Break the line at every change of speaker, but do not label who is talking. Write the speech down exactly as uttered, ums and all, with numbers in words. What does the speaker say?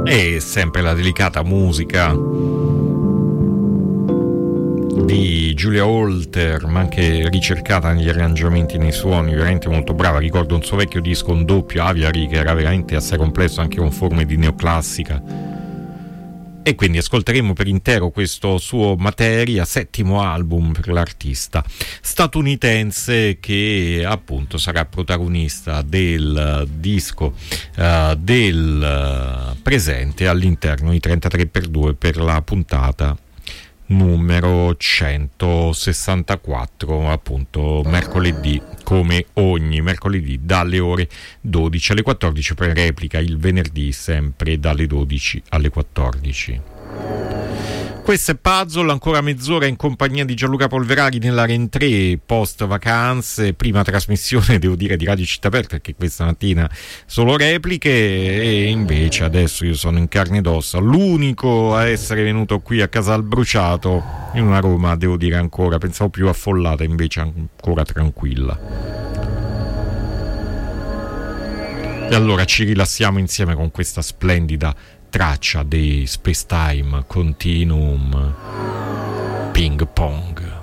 E sempre la delicata musica di Julia Holter, ma anche ricercata negli arrangiamenti, nei suoni, veramente molto brava. Ricordo un suo vecchio disco, un doppio, Aviary, che era veramente assai complesso, anche con forme di neoclassica. E quindi ascolteremo per intero questo suo Materia, settimo album per l'artista statunitense, che appunto sarà protagonista del disco uh, del uh, presente all'interno di trentatré per due per la puntata numero centosessantaquattro, appunto mercoledì, come ogni mercoledì dalle ore dodici alle quattordici, per replica il venerdì sempre dalle dodici alle quattordici. Questo è Puzzle, ancora mezz'ora in compagnia di Gianluca Polverari nella rentrée post vacanze, prima trasmissione devo dire di Radio Città Aperta, perché questa mattina solo repliche, e invece adesso io sono in carne ed ossa, l'unico a essere venuto qui a Casal Bruciato, in una Roma devo dire ancora, pensavo più affollata, invece ancora tranquilla. E allora ci rilassiamo insieme con questa splendida traccia di Spacetime Continuum, Ping Pong.